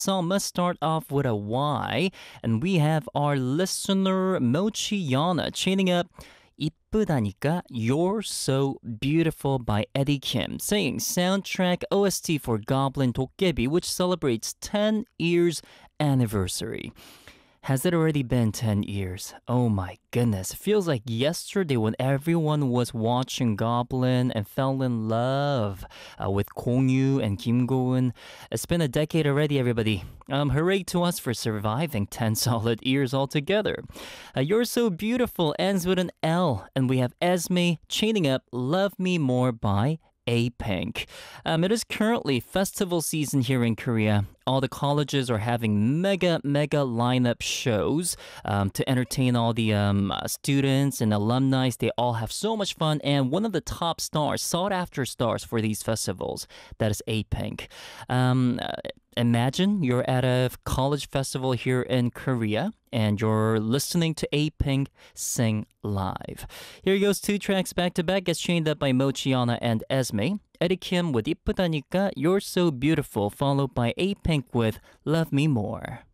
song must start off with a Y, and we have our listener Mochiana chaining up 이쁘다니까 You're So Beautiful by Eddie Kim, saying soundtrack OST for Goblin Dokkaebi, which celebrates 10 years anniversary. Has it already been 10 years? Oh my goodness. It feels like yesterday when everyone was watching Goblin and fell in love with Kongyu and Kim Go-eun. It's been a decade already, everybody. Hooray to us for surviving 10 solid years altogether. You're So Beautiful ends with an L, and we have Esme chaining up Love Me More by A-Pink. It is currently festival season here in Korea. All the colleges are having mega lineup shows to entertain all the students and alumni. They all have so much fun, and one of the top stars, sought after stars for these festivals, that is A-Pink. Imagine you're at a college festival here in Korea and you're listening to A-Pink sing live. Here goes two tracks back to back, gets chained up by Mochiana and Esme. Eddie Kim with 이쁘다니까 You're So Beautiful, followed by A-Pink with Love Me More.